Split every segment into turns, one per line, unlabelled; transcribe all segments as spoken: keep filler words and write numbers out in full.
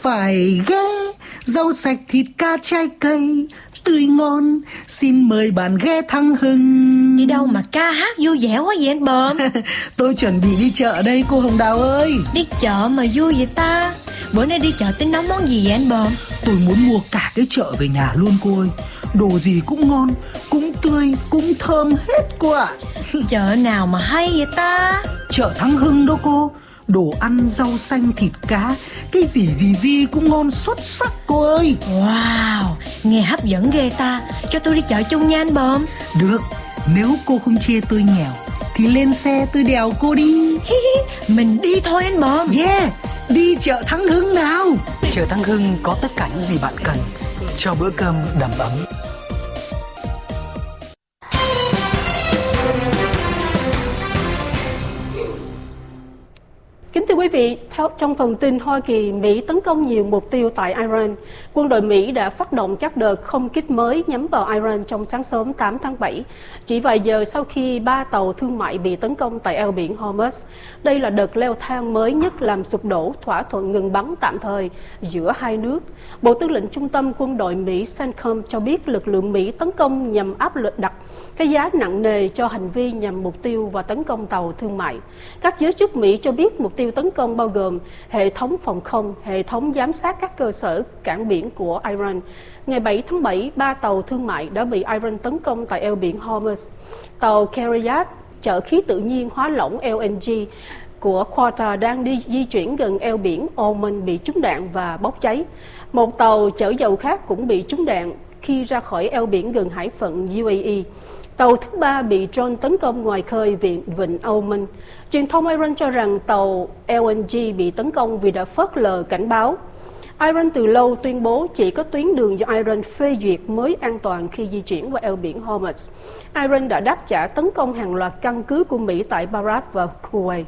phải ghé, rau sạch thịt cá trái cây tươi ngon, xin mời bạn ghé Thắng Hưng.
Đi đâu mà ca hát vui vẻ quá vậy anh Bờm?
Tôi chuẩn bị đi chợ đây cô Hồng Đào ơi.
Đi chợ mà vui vậy ta? Bữa nay đi chợ tính nấu món gì vậy anh Bờm?
Tôi muốn mua cả cái chợ về nhà luôn cô ơi. Đồ gì cũng ngon, cũng tươi, cũng thơm hết cô ạ.
Chợ nào mà hay vậy ta?
Chợ Thắng Hưng đó cô. Đồ ăn, rau xanh, thịt cá, cái gì gì gì cũng ngon xuất sắc cô ơi.
Wow, nghe hấp dẫn ghê ta. Cho tôi đi chợ chung nha anh Bờm.
Được, nếu cô không chê tôi nghèo thì lên xe tôi đèo cô đi.
Mình đi thôi anh Bờm.
Yeah, đi chợ Thắng Hưng nào. Chợ Thắng Hưng có tất cả những gì bạn cần cho bữa cơm đầm ấm.
Kính thưa quý vị, trong phần tin Hoa Kỳ, Mỹ tấn công nhiều mục tiêu tại Iran. Quân đội Mỹ đã phát động các đợt không kích mới nhắm vào Iran trong sáng sớm tám tháng bảy, chỉ vài giờ sau khi ba tàu thương mại bị tấn công tại eo biển Hormuz. Đây là đợt leo thang mới nhất làm sụp đổ thỏa thuận ngừng bắn tạm thời giữa hai nước. Bộ Tư lệnh Trung tâm Quân đội Mỹ CENTCOM cho biết lực lượng Mỹ tấn công nhằm áp lực đặt cái giá nặng nề cho hành vi nhằm mục tiêu và tấn công tàu thương mại. Các giới chức Mỹ cho biết mục tiêu tấn công bao gồm hệ thống phòng không, hệ thống giám sát các cơ sở cảng biển của Iran. Ngày bảy tháng bảy, ba tàu thương mại đã bị Iran tấn công tại eo biển Hormuz. Tàu Kerayat chở khí tự nhiên hóa lỏng L N G của Qatar đang đi di chuyển gần eo biển Oman bị trúng đạn và bốc cháy. Một tàu chở dầu khác cũng bị trúng đạn khi ra khỏi eo biển gần hải phận U A E. Tàu thứ ba bị drone tấn công ngoài khơi vịnh vịnh Oman. Truyền thông Iran cho rằng tàu L N G bị tấn công vì đã phớt lờ cảnh báo. Iran từ lâu tuyên bố chỉ có tuyến đường do Iran phê duyệt mới an toàn khi di chuyển qua eo biển Hormuz. Iran đã đáp trả tấn công hàng loạt căn cứ của Mỹ tại Barat và Kuwait.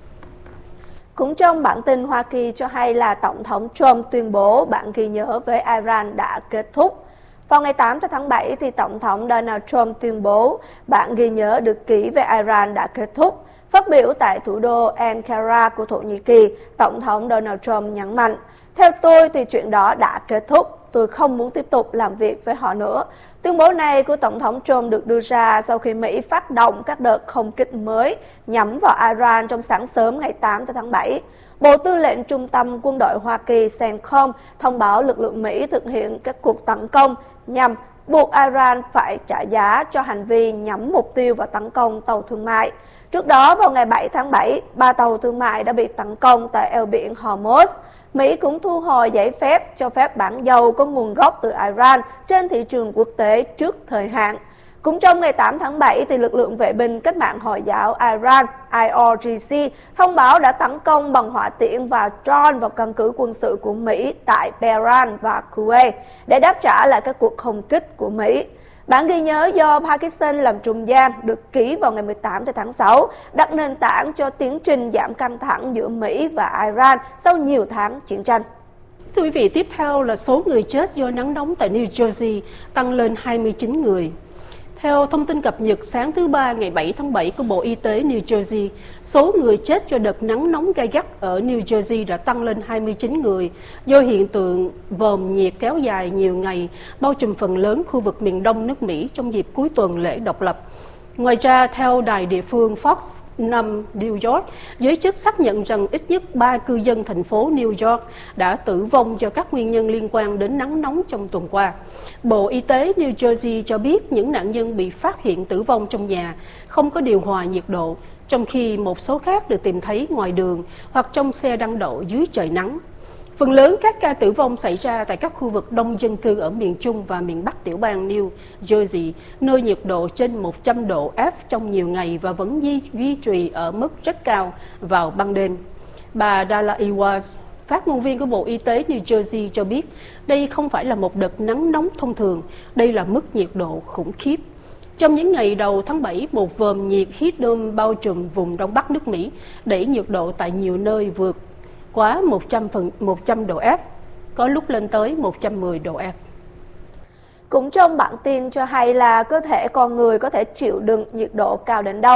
Cũng trong bản tin Hoa Kỳ cho hay là Tổng thống Trump tuyên bố bản ghi nhớ với Iran đã kết thúc. Vào ngày tám tháng bảy, thì Tổng thống Donald Trump tuyên bố bản ghi nhớ được ký về Iran đã kết thúc. Phát biểu tại thủ đô Ankara của Thổ Nhĩ Kỳ, Tổng thống Donald Trump nhấn mạnh, theo tôi thì chuyện đó đã kết thúc, tôi không muốn tiếp tục làm việc với họ nữa. Tuyên bố này của Tổng thống Trump được đưa ra sau khi Mỹ phát động các đợt không kích mới nhắm vào Iran trong sáng sớm ngày tám tháng bảy. Bộ Tư lệnh Trung tâm Quân đội Hoa Kỳ CENTCOM thông báo lực lượng Mỹ thực hiện các cuộc tấn công nhằm buộc Iran phải trả giá cho hành vi nhắm mục tiêu và tấn công tàu thương mại. Trước đó, vào ngày bảy tháng bảy, ba tàu thương mại đã bị tấn công tại eo biển Hormuz. Mỹ cũng thu hồi giấy phép cho phép bán dầu có nguồn gốc từ Iran trên thị trường quốc tế trước thời hạn. Cũng trong ngày tám tháng bảy, thì lực lượng vệ binh cách mạng Hồi giáo Iran I R G C thông báo đã tấn công bằng hỏa tiễn và drone vào căn cứ quân sự của Mỹ tại Tehran và Kuwait để đáp trả lại các cuộc không kích của Mỹ. Bản ghi nhớ do Pakistan làm trung gian được ký vào ngày mười tám tháng sáu, đặt nền tảng cho tiến trình giảm căng thẳng giữa Mỹ và Iran sau nhiều tháng chiến tranh.
Thưa quý vị, tiếp theo là số người chết do nắng nóng tại New Jersey tăng lên hai mươi chín người. Theo thông tin cập nhật sáng thứ Ba ngày bảy tháng bảy của Bộ Y tế New Jersey, số người chết do đợt nắng nóng gay gắt ở New Jersey đã tăng lên hai mươi chín người do hiện tượng vòm nhiệt kéo dài nhiều ngày, bao trùm phần lớn khu vực miền đông nước Mỹ trong dịp cuối tuần lễ độc lập. Ngoài ra, theo đài địa phương Fox năm New York, giới chức xác nhận rằng ít nhất ba cư dân thành phố New York đã tử vong do các nguyên nhân liên quan đến nắng nóng trong tuần qua. Bộ Y tế New Jersey cho biết những nạn nhân bị phát hiện tử vong trong nhà, không có điều hòa nhiệt độ, trong khi một số khác được tìm thấy ngoài đường hoặc trong xe đang đậu dưới trời nắng. Phần lớn các ca tử vong xảy ra tại các khu vực đông dân cư ở miền Trung và miền Bắc tiểu bang New Jersey, nơi nhiệt độ trên một trăm độ F trong nhiều ngày và vẫn duy, duy trì ở mức rất cao vào ban đêm. Bà Dala Iwas, phát ngôn viên của Bộ Y tế New Jersey cho biết đây không phải là một đợt nắng nóng thông thường, đây là mức nhiệt độ khủng khiếp. Trong những ngày đầu tháng bảy, một vòm nhiệt heat dome bao trùm vùng Đông Bắc nước Mỹ, đẩy nhiệt độ tại nhiều nơi vượt quá một trăm độ F, có lúc lên tới một trăm mười độ F.
Cũng trong bản tin cho hay là cơ thể con người có thể chịu đựng nhiệt độ cao đến đâu.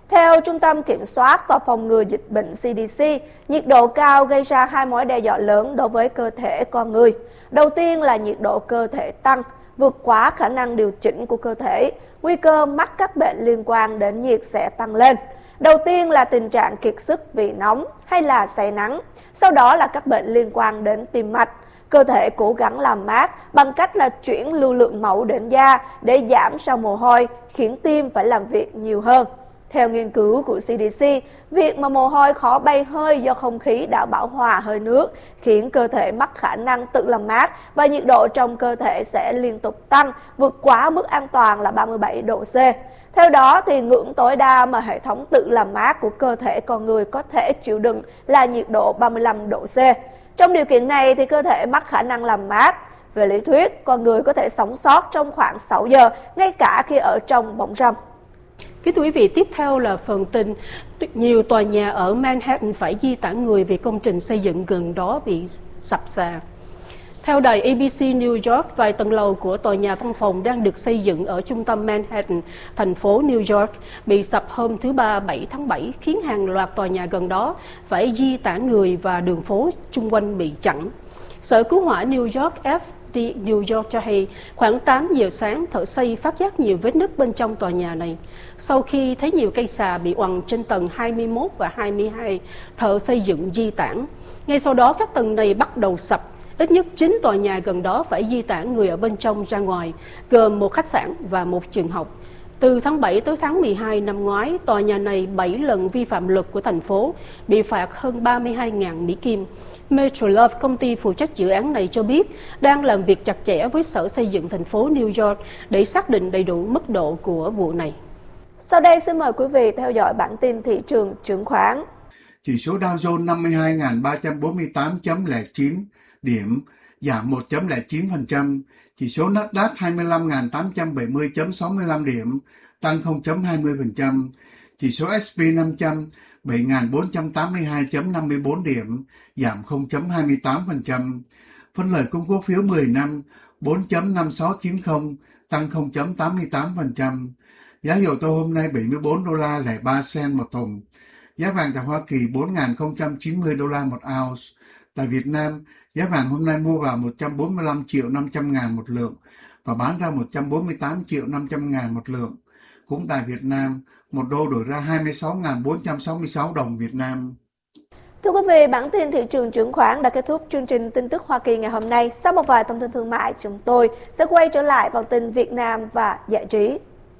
Theo Trung tâm Kiểm soát và Phòng ngừa Dịch bệnh C D C, nhiệt độ cao gây ra hai mối đe dọa lớn đối với cơ thể con người. Đầu tiên là nhiệt độ cơ thể tăng, vượt quá khả năng điều chỉnh của cơ thể. Nguy cơ mắc các bệnh liên quan đến nhiệt sẽ tăng lên. Đầu tiên là tình trạng kiệt sức vì nóng hay là say nắng. Sau đó là các bệnh liên quan đến tim mạch. Cơ thể cố gắng làm mát bằng cách là chuyển lưu lượng máu đến da để giảm ra mồ hôi, khiến tim phải làm việc nhiều hơn. Theo nghiên cứu của C D C, việc mà mồ hôi khó bay hơi do không khí đã bão hòa hơi nước khiến cơ thể mất khả năng tự làm mát và nhiệt độ trong cơ thể sẽ liên tục tăng, vượt quá mức an toàn là ba mươi bảy độ C. Theo đó, thì ngưỡng tối đa mà hệ thống tự làm mát của cơ thể con người có thể chịu đựng là nhiệt độ ba mươi lăm độ C. Trong điều kiện này, thì cơ thể mất khả năng làm mát. Về lý thuyết, con người có thể sống sót trong khoảng sáu giờ, ngay cả khi ở trong bóng râm.
Kính thưa quý vị, tiếp theo là phần tin. Nhiều tòa nhà ở Manhattan phải di tản người vì công trình xây dựng gần đó bị sập sà. Theo đài A B C New York, vài tầng lầu của tòa nhà văn phòng đang được xây dựng ở trung tâm Manhattan, thành phố New York, bị sập hôm thứ Ba bảy tháng bảy, khiến hàng loạt tòa nhà gần đó phải di tản người và đường phố chung quanh bị chặn. Sở Cứu hỏa New York F D New York cho hay khoảng tám giờ sáng, thợ xây phát giác nhiều vết nứt bên trong tòa nhà này. Sau khi thấy nhiều cây xà bị oằn trên tầng hai mươi mốt và hai mươi hai, thợ xây dựng di tản. Ngay sau đó, các tầng này bắt đầu sập. Ít nhất chín tòa nhà gần đó phải di tản người ở bên trong ra ngoài, gồm một khách sạn và một trường học. Từ tháng bảy tới tháng mười hai năm ngoái, tòa nhà này bảy lần vi phạm luật của thành phố, bị phạt hơn ba mươi hai nghìn Mỹ Kim. Metrolove, công ty phụ trách dự án này, cho biết đang làm việc chặt chẽ với Sở Xây dựng thành phố New York để xác định đầy đủ mức độ của vụ này.
Sau đây xin mời quý vị theo dõi bản tin thị trường chứng khoán.
Chỉ số Dow Jones năm mươi hai nghìn ba trăm bốn mươi tám phẩy không chín điểm, giảm một phẩy không chín phần trăm. Chỉ số Nasdaq hai mươi lăm nghìn tám trăm bảy mươi phẩy sáu mươi lăm điểm, tăng không phẩy hai mươi phần trăm. Chỉ số S P năm trăm bảy nghìn bốn trăm tám mươi hai phẩy năm mươi tư điểm, giảm không phẩy hai mươi tám phần trăm. Phân lời cung cổ phiếu mười năm bốn phẩy năm sáu chín không, tăng không phẩy tám mươi tám phần trăm. Giá dầu thô hôm nay bảy mươi bốn đô la lẻ ba cent một thùng. Giá vàng tại Hoa Kỳ bốn nghìn không trăm chín mươi đô la một ounce. Tại Việt Nam, giá vàng hôm nay mua vào một trăm bốn mươi lăm triệu năm trăm ngàn một lượng và bán ra một trăm bốn mươi tám triệu năm trăm ngàn một lượng. Cũng tại Việt Nam, một đô đổi ra hai mươi sáu nghìn bốn trăm sáu mươi sáu đồng Việt Nam.
Thưa quý vị, bản tin thị trường chứng khoán đã kết thúc chương trình tin tức Hoa Kỳ ngày hôm nay. Sau một vài thông tin thương mại, chúng tôi sẽ quay trở lại vào tin Việt Nam và giải trí.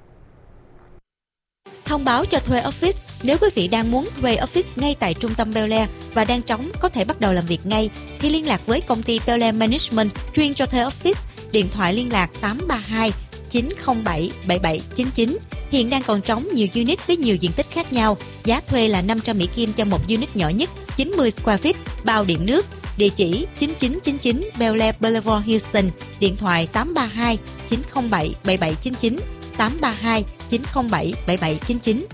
Thông báo cho thuê office. Nếu quý vị đang muốn thuê office ngay tại trung tâm Bel Air và đang trống có thể bắt đầu làm việc ngay, thì liên lạc với công ty Bel Air Management chuyên cho thuê office. Điện thoại liên lạc tám ba hai chín không bảy bảy bảy chín chín. Hiện đang còn trống nhiều unit với nhiều diện tích khác nhau. Giá thuê là năm trăm Mỹ Kim cho một unit nhỏ nhất, chín mươi square feet, bao điện nước. Địa chỉ chín chín chín chín Bel Air Boulevard, Houston. Điện thoại tám ba hai chín không bảy bảy bảy chín chín, tám ba hai chín không bảy bảy bảy chín chín.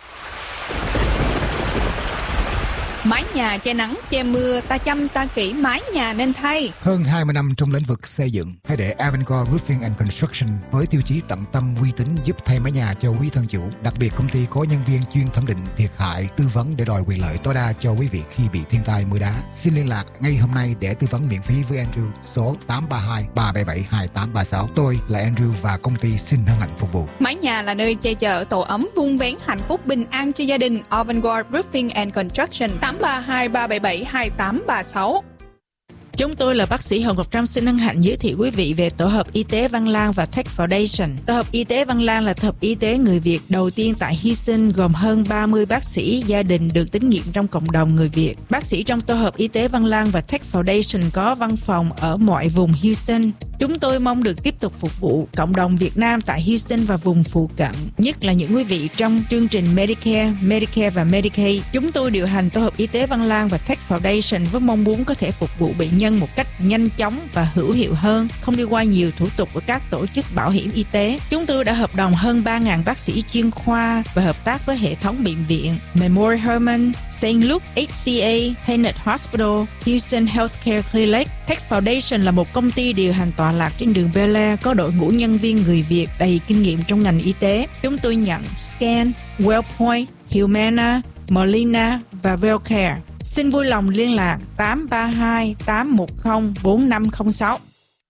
Mái nhà che nắng, che mưa, ta chăm ta kỹ mái nhà nên thay.
Hơn hai mươi năm trong lĩnh vực xây dựng, hãy để Avangard Roofing and Construction với tiêu chí tận tâm uy tín giúp thay mái nhà cho quý thân chủ. Đặc biệt, công ty có nhân viên chuyên thẩm định thiệt hại, tư vấn để đòi quyền lợi tối đa cho quý vị khi bị thiên tai mưa đá. Xin liên lạc ngay hôm nay để tư vấn miễn phí với Andrew, số tám ba hai ba bảy bảy hai tám ba sáu. Tôi là Andrew và công ty xin hân hạnh phục vụ.
Mái nhà là nơi che chở tổ ấm, vun vén hạnh phúc bình an cho gia đình. Avangard Roofing and Construction, tám ba hai ba bảy bảy hai tám ba sáu.
Chúng tôi là bác sĩ Hồng Ngọc Trâm xin hân hạnh giới thiệu quý vị về tổ hợp y tế Văn Lang và Tech Foundation. Tổ hợp y tế Văn Lang là tổ hợp y tế người Việt đầu tiên tại Houston, gồm hơn ba mươi bác sĩ gia đình được tín nhiệm trong cộng đồng người Việt. Bác sĩ trong tổ hợp y tế Văn Lang và Tech Foundation có văn phòng ở mọi vùng Houston. Chúng tôi mong được tiếp tục phục vụ cộng đồng Việt Nam tại Houston và vùng phụ cận, nhất là những quý vị trong chương trình Medicare, Medicare và Medicaid. Chúng tôi điều hành tổ hợp y tế Văn Lang và Tech Foundation với mong muốn có thể phục vụ bệnh nhân một cách nhanh chóng và hữu hiệu hơn, không đi qua nhiều thủ tục của các tổ chức bảo hiểm y tế. Chúng tôi đã hợp đồng hơn ba nghìn bác sĩ chuyên khoa và hợp tác với hệ thống bệnh viện Memorial Hermann, Saint Luke, H C A, Tenet Hospital, Houston Healthcare Clinic. Tech Foundation là một công ty điều hành tọa lạc trên đường Bel Air, có đội ngũ nhân viên người Việt đầy kinh nghiệm trong ngành y tế. Chúng tôi nhận scan, Wellpoint, Humana, Molina và Wellcare. Xin vui lòng liên lạc tám ba hai tám một không bốn năm không sáu.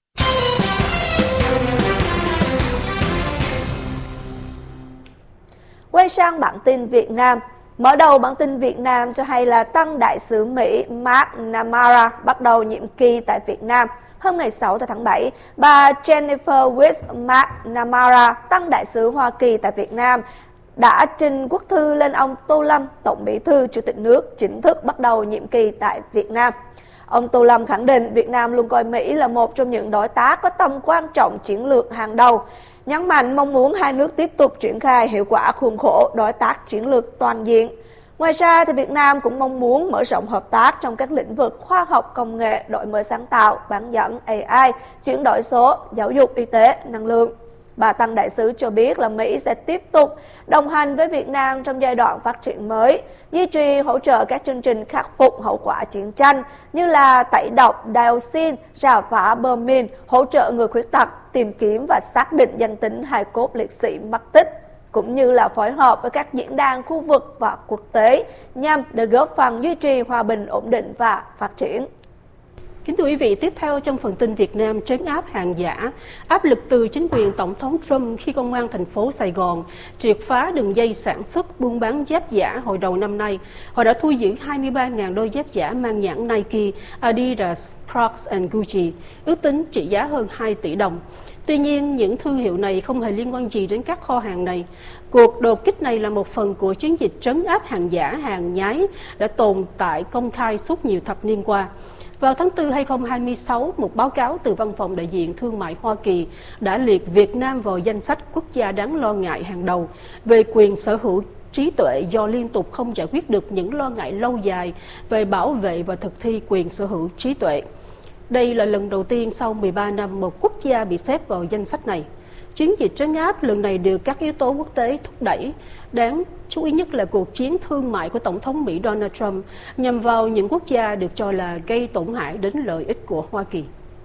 Quay sang bản tin Việt Nam. Mở đầu bản tin Việt Nam cho hay là Tăng đại sứ Mỹ Mark Namara bắt đầu nhiệm kỳ tại Việt Nam. Hôm ngày sáu tháng bảy, bà Jennifer Wicks Mark Namara, Tăng đại sứ Hoa Kỳ tại Việt Nam, đã trình quốc thư lên ông Tô Lâm, Tổng Bí thư Chủ tịch nước, chính thức bắt đầu nhiệm kỳ tại Việt Nam. Ông Tô Lâm khẳng định Việt Nam luôn coi Mỹ là một trong những đối tác có tầm quan trọng chiến lược hàng đầu, nhấn mạnh mong muốn hai nước tiếp tục triển khai hiệu quả khuôn khổ đối tác chiến lược toàn diện. Ngoài ra, thì Việt Nam cũng mong muốn mở rộng hợp tác trong các lĩnh vực khoa học công nghệ, đổi mới sáng tạo, bán dẫn a i, chuyển đổi số, giáo dục, y tế, năng lượng. Bà Tăng đại sứ cho biết là Mỹ sẽ tiếp tục đồng hành với Việt Nam trong giai đoạn phát triển mới, duy trì hỗ trợ các chương trình khắc phục hậu quả chiến tranh như là tẩy độc dioxin, rà phá bom mìn, hỗ trợ người khuyết tật, tìm kiếm và xác định danh tính hài cốt liệt sĩ mất tích, cũng như là phối hợp với các diễn đàn khu vực và quốc tế nhằm để góp phần duy trì hòa bình, ổn định và phát triển.
Kính thưa quý vị, tiếp theo trong phần tin Việt Nam, trấn áp hàng giả, áp lực từ chính quyền Tổng thống Trump khi công an thành phố Sài Gòn triệt phá đường dây sản xuất buôn bán dép giả hồi đầu năm nay. Họ đã thu giữ hai mươi ba nghìn đôi dép giả mang nhãn Nike, Adidas, Crocs and Gucci, ước tính trị giá hơn hai tỷ đồng. Tuy nhiên, những thương hiệu này không hề liên quan gì đến các kho hàng này. Cuộc đột kích này là một phần của chiến dịch trấn áp hàng giả, hàng nhái đã tồn tại công khai suốt nhiều thập niên qua. Vào tháng tư năm hai nghìn không trăm hai mươi sáu, một báo cáo từ Văn phòng Đại diện Thương mại Hoa Kỳ đã liệt Việt Nam vào danh sách quốc gia đáng lo ngại hàng đầu về quyền sở hữu trí tuệ do liên tục không giải quyết được những lo ngại lâu dài về bảo vệ và thực thi quyền sở hữu trí tuệ. Đây là lần đầu tiên sau mười ba năm một quốc gia bị xếp vào danh sách này. Chiến dịch trấn áp lần này được các yếu tố quốc tế thúc đẩy. Đáng chú ý nhất là cuộc chiến thương mại của Tổng thống Mỹ Donald Trump nhằm vào những quốc gia được cho là gây tổn hại đến lợi ích của Hoa Kỳ.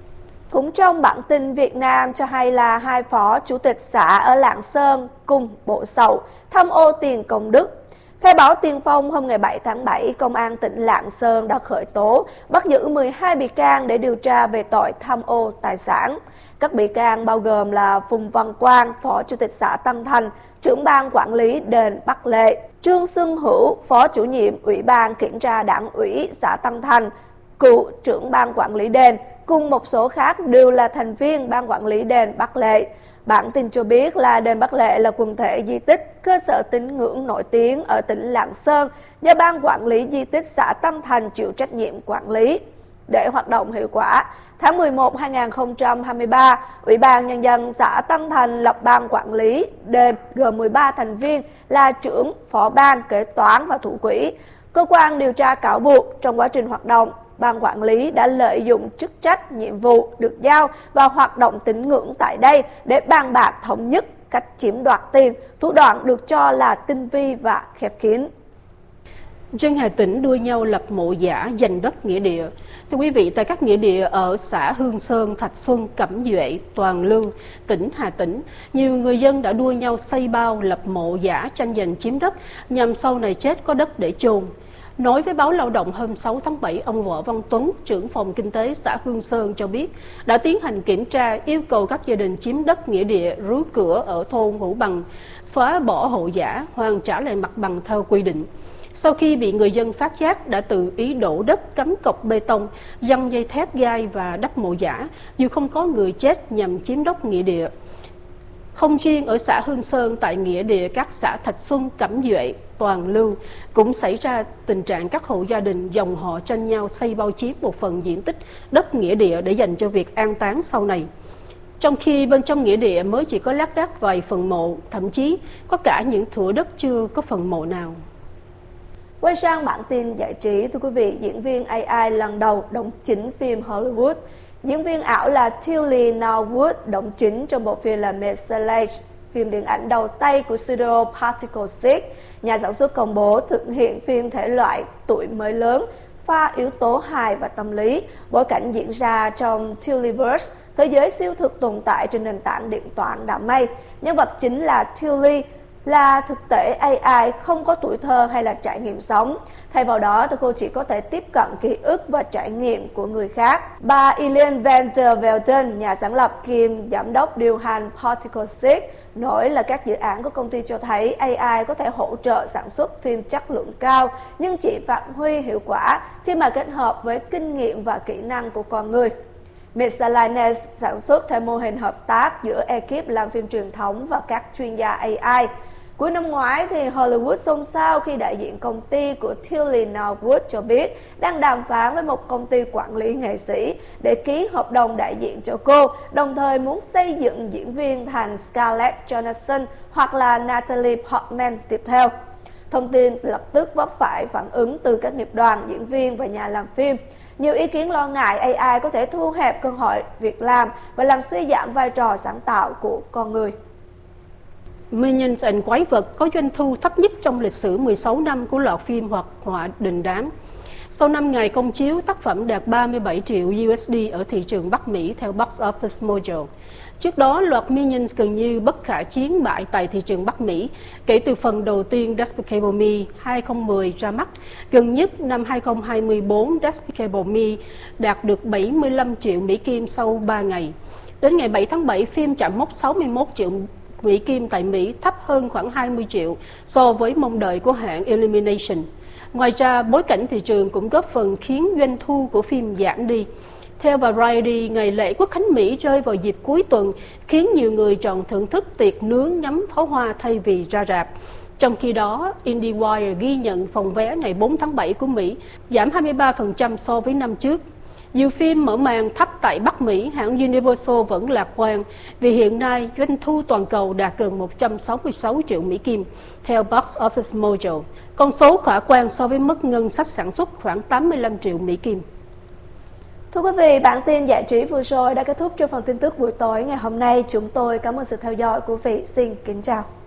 Cũng trong bản tin Việt Nam cho hay là hai phó chủ tịch xã ở Lạng Sơn cùng bộ sậu tham ô tiền công đức. Theo báo Tiền Phong, hôm ngày bảy tháng bảy, Công an tỉnh Lạng Sơn đã khởi tố, bắt giữ mười hai bị can để điều tra về tội tham ô tài sản. Các bị can bao gồm là Phùng Văn Quang, Phó Chủ tịch xã Tân Thành, trưởng ban quản lý đền Bắc Lệ, Trương Xuân Hữu, Phó Chủ nhiệm Ủy ban Kiểm tra Đảng ủy xã Tân Thành, cựu trưởng ban quản lý đền, cùng một số khác đều là thành viên ban quản lý đền Bắc Lệ. Bản tin cho biết là đền Bắc Lệ là quần thể di tích, cơ sở tín ngưỡng nổi tiếng ở tỉnh Lạng Sơn do ban quản lý di tích xã Tân Thành chịu trách nhiệm quản lý. Để hoạt động hiệu quả, tháng mười một năm hai nghìn không trăm hai mươi ba, Ủy ban Nhân dân xã Tân Thành lập ban quản lý đền gồm mười ba thành viên là trưởng, phó ban, kế toán và thủ quỹ. Cơ quan điều tra cáo buộc trong quá trình hoạt động, ban quản lý đã lợi dụng chức trách, nhiệm vụ được giao và hoạt động tín ngưỡng tại đây để bàn bạc thống nhất cách chiếm đoạt tiền, thủ đoạn được cho là tinh vi và khép kín.
Dân Hà Tĩnh đua nhau lập mộ giả giành đất nghĩa địa. Thưa quý vị, tại các nghĩa địa ở xã Hương Sơn, Thạch Xuân, Cẩm Duệ, Toàn Lưu, tỉnh Hà Tĩnh, nhiều người dân đã đua nhau xây bao lập mộ giả tranh giành chiếm đất nhằm sau này chết có đất để chôn. Nói với báo Lao động hôm sáu tháng bảy, ông Võ Văn Tuấn, trưởng phòng kinh tế xã Hương Sơn cho biết đã tiến hành kiểm tra, yêu cầu các gia đình chiếm đất nghĩa địa rú cửa ở thôn Hữu Bằng xóa bỏ hộ giả, hoàn trả lại mặt bằng theo quy định. Sau khi bị người dân phát giác, đã tự ý đổ đất, cắm cọc bê tông, giăng dây thép gai và đắp mộ giả, dù không có người chết nhằm chiếm đất nghĩa địa. Không riêng ở xã Hương Sơn, tại nghĩa địa các xã Thạch Xuân, Cẩm Duệ, Toàn Lưu cũng xảy ra tình trạng các hộ gia đình dòng họ tranh nhau xây bao chiếm một phần diện tích đất nghĩa địa để dành cho việc an táng sau này. Trong khi bên trong nghĩa địa mới chỉ có lác đác vài phần mộ, thậm chí có cả những thửa đất chưa có phần mộ nào.
Quay sang bản tin giải trí, thưa quý vị, diễn viên a i lần đầu đóng chính phim Hollywood. Diễn viên ảo là Tilly Norwood đóng chính trong bộ phim là Message, phim điện ảnh đầu tay của studio Particle sáu. Nhà sản xuất công bố thực hiện phim thể loại tuổi mới lớn, pha yếu tố hài và tâm lý, bối cảnh diễn ra trong Tillyverse, thế giới siêu thực tồn tại trên nền tảng điện toán đám mây. Nhân vật chính là Tilly, là thực tế a i không có tuổi thơ hay là trải nghiệm sống. Thay vào đó thì cô chỉ có thể tiếp cận ký ức và trải nghiệm của người khác. Bà Elaine van der Velden, nhà sáng lập kiêm giám đốc điều hành Particle sáu, nói là các dự án của công ty cho thấy a i có thể hỗ trợ sản xuất phim chất lượng cao, nhưng chỉ phát huy hiệu quả khi mà kết hợp với kinh nghiệm và kỹ năng của con người. Mixalynes sản xuất theo mô hình hợp tác giữa ekip làm phim truyền thống và các chuyên gia a i. Cuối năm ngoái thì Hollywood xôn xao khi đại diện công ty của Tilly Norwood cho biết đang đàm phán với một công ty quản lý nghệ sĩ để ký hợp đồng đại diện cho cô, đồng thời muốn xây dựng diễn viên thành Scarlett Johansson hoặc là Natalie Portman tiếp theo. Thông tin lập tức vấp phải phản ứng từ các nghiệp đoàn, diễn viên và nhà làm phim. Nhiều ý kiến lo ngại a i có thể thu hẹp cơ hội việc làm và làm suy giảm vai trò sáng tạo của con người.
Minions and Quái vật có doanh thu thấp nhất trong lịch sử mười sáu năm của loạt phim hoạt họa đình đám. Sau năm ngày công chiếu, tác phẩm đạt ba mươi bảy triệu u ét đê ở thị trường Bắc Mỹ theo Box Office Mojo. Trước đó, loạt Minions gần như bất khả chiến bại tại thị trường Bắc Mỹ kể từ phần đầu tiên Despicable Me hai không một không ra mắt. Gần nhất năm hai không hai tư, Despicable Me đạt được bảy mươi lăm triệu Mỹ Kim sau ba ngày. Đến ngày bảy tháng bảy, phim chạm mốc sáu mươi mốt triệu Mỹ Kim tại Mỹ, thấp hơn khoảng hai mươi triệu so với mong đợi của hãng Illumination. Ngoài ra, bối cảnh thị trường cũng góp phần khiến doanh thu của phim giảm đi. Theo Variety, ngày lễ Quốc khánh Mỹ rơi vào dịp cuối tuần, khiến nhiều người chọn thưởng thức tiệc nướng ngắm pháo hoa thay vì ra rạp. Trong khi đó, IndieWire ghi nhận phòng vé ngày bốn tháng bảy của Mỹ giảm hai mươi ba phần trăm so với năm trước. Nhiều phim mở màn thấp tại Bắc Mỹ, hãng Universal vẫn lạc quan vì hiện nay doanh thu toàn cầu đạt gần một trăm sáu mươi sáu triệu Mỹ Kim, theo Box Office Mojo. Con số khả quan so với mức ngân sách sản xuất khoảng tám mươi lăm triệu Mỹ Kim.
Thưa quý vị, bản tin giải trí vừa rồi đã kết thúc cho phần tin tức buổi tối ngày hôm nay. Chúng tôi cảm ơn sự theo dõi của quý vị. Xin kính chào.